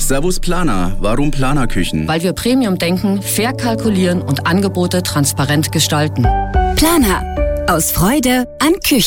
Servus Planer. Warum Planerküchen? Weil wir Premium denken, fair kalkulieren und Angebote transparent gestalten. Planer. Aus Freude an Küche.